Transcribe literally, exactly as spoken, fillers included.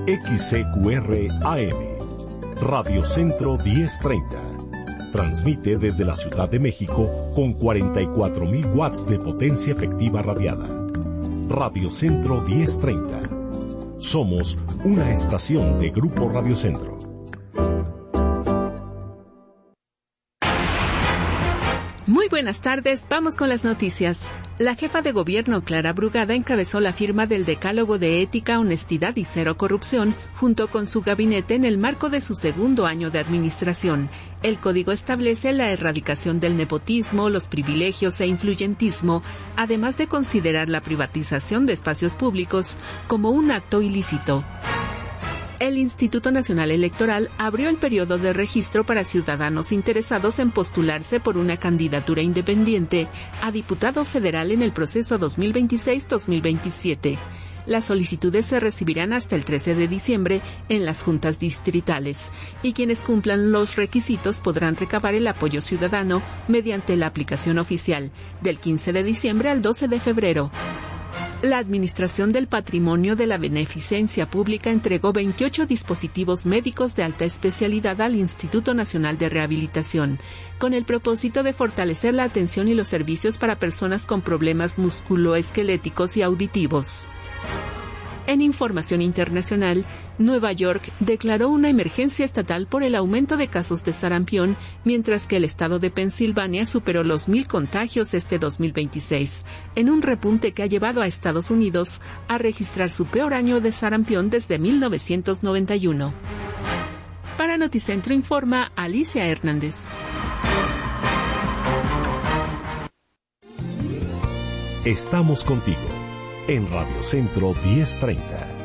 X C Q R A M, Radio Centro diez treinta. Transmite desde la Ciudad de México con cuarenta y cuatro mil watts de potencia efectiva radiada. Radio Centro diez treinta. Somos una estación de Grupo Radio Centro. Muy buenas tardes, vamos con las noticias. La jefa de gobierno, Clara Brugada, encabezó la firma del Decálogo de Ética, Honestidad y Cero Corrupción, junto con su gabinete en el marco de su segundo año de administración. El código establece la erradicación del nepotismo, los privilegios e influyentismo, además de considerar la privatización de espacios públicos como un acto ilícito. El Instituto Nacional Electoral abrió el periodo de registro para ciudadanos interesados en postularse por una candidatura independiente a diputado federal en el proceso dos mil veintiséis dos mil veintisiete. Las solicitudes se recibirán hasta el trece de diciembre en las juntas distritales, y quienes cumplan los requisitos podrán recabar el apoyo ciudadano mediante la aplicación oficial, del quince de diciembre al doce de febrero. La Administración del Patrimonio de la Beneficencia Pública entregó veintiocho dispositivos médicos de alta especialidad al Instituto Nacional de Rehabilitación, con el propósito de fortalecer la atención y los servicios para personas con problemas musculoesqueléticos y auditivos. En información internacional, Nueva York declaró una emergencia estatal por el aumento de casos de sarampión, mientras que el estado de Pensilvania superó los mil contagios este dos mil veintiséis, en un repunte que ha llevado a Estados Unidos a registrar su peor año de sarampión desde mil novecientos noventa y uno. Para Noticentro informa Alicia Hernández. Estamos contigo en Radio Centro diez treinta.